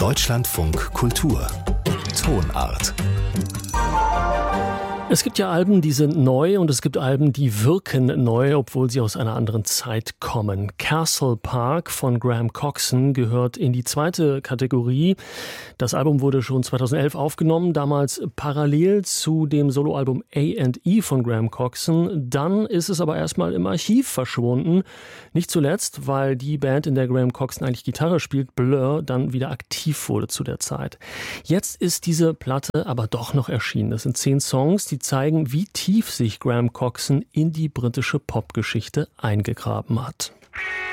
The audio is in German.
Deutschlandfunk Kultur Tonart. Es gibt ja Alben, die sind neu und es gibt Alben, die wirken neu, obwohl sie aus einer anderen Zeit kommen. Castle Park von Graham Coxon gehört in die zweite Kategorie. Das Album wurde schon 2011 aufgenommen, damals parallel zu dem Soloalbum A&E von Graham Coxon. Dann ist es aber erstmal im Archiv verschwunden. Nicht zuletzt, weil die Band, in der Graham Coxon eigentlich Gitarre spielt, Blur, dann wieder aktiv wurde zu der Zeit. Jetzt ist diese Platte aber doch noch erschienen. Das sind 10 Songs, die zeigen, wie tief sich Graham Coxon in die britische Popgeschichte eingegraben hat.